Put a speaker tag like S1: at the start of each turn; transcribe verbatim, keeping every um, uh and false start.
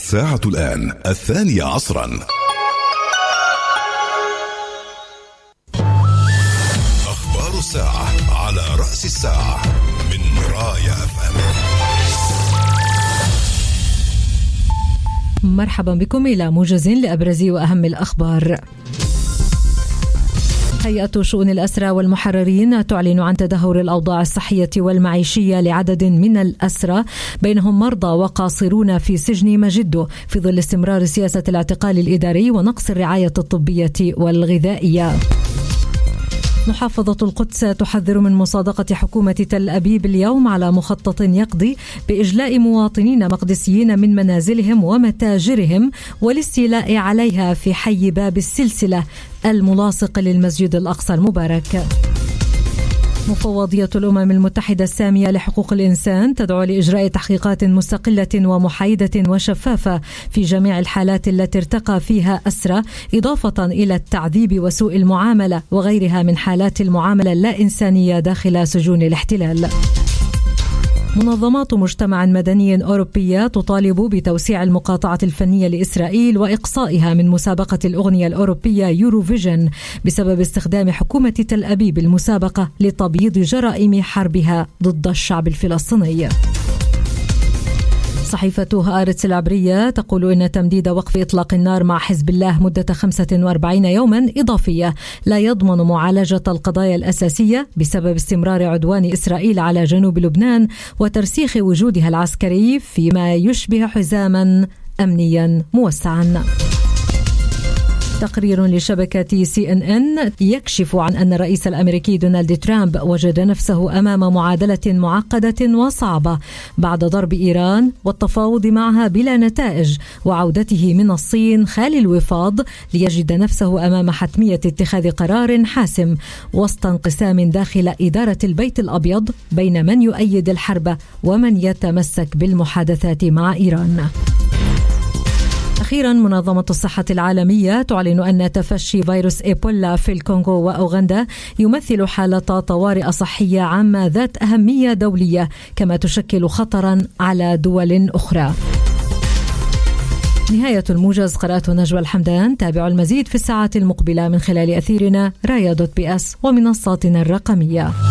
S1: الساعة الآن الثانية عصرا. أخبار الساعة على رأس الساعة من رايا أف أم.
S2: مرحبا بكم إلى موجز لأبرز وأهم الأخبار. هيئة شؤون الأسرى والمحررين تعلن عن تدهور الأوضاع الصحية والمعيشية لعدد من الأسرى بينهم مرضى وقاصرون في سجن مجدو في ظل استمرار سياسة الاعتقال الإداري ونقص الرعاية الطبية والغذائية. محافظة القدس تحذر من مصادقة حكومة تل أبيب اليوم على مخطط يقضي بإجلاء مواطنين مقدسيين من منازلهم ومتاجرهم والاستيلاء عليها في حي باب السلسلة الملاصق للمسجد الأقصى المبارك. مفوضية الأمم المتحدة السامية لحقوق الإنسان تدعو لإجراء تحقيقات مستقلة ومحايدة وشفافة في جميع الحالات التي ارتقى فيها أسرى، إضافة إلى التعذيب وسوء المعاملة وغيرها من حالات المعاملة اللا إنسانية داخل سجون الاحتلال. منظمات مجتمع مدني أوروبية تطالب بتوسيع المقاطعة الفنية لإسرائيل وإقصائها من مسابقة الأغنية الأوروبية يوروفيجن بسبب استخدام حكومة تل أبيب المسابقة لتبييض جرائم حربها ضد الشعب الفلسطيني. صحيفة هآرتس العبرية تقول إن تمديد وقف إطلاق النار مع حزب الله مدة خمسة وأربعين يوما إضافية لا يضمن معالجة القضايا الأساسية بسبب استمرار عدوان إسرائيل على جنوب لبنان وترسيخ وجودها العسكري فيما يشبه حزاما أمنيا موسعا. تقرير لشبكة سي إن إن يكشف عن أن الرئيس الأمريكي دونالد ترامب وجد نفسه أمام معادلة معقدة وصعبة بعد ضرب إيران والتفاوض معها بلا نتائج وعودته من الصين خالي الوفاض ليجد نفسه أمام حتمية اتخاذ قرار حاسم وسط انقسام داخل إدارة البيت الأبيض بين من يؤيد الحرب ومن يتمسك بالمحادثات مع إيران. أخيرا، منظمة الصحة العالمية تعلن أن تفشي فيروس إيبولا في الكونغو وأوغندا يمثل حالة طوارئ صحية عامة ذات أهمية دولية كما تشكل خطرا على دول أخرى. نهاية الموجز. قرأت نجوى الحمدان. تابعوا المزيد في الساعات المقبلة من خلال أثيرنا رايا دوت بي اس ومنصاتنا الرقمية.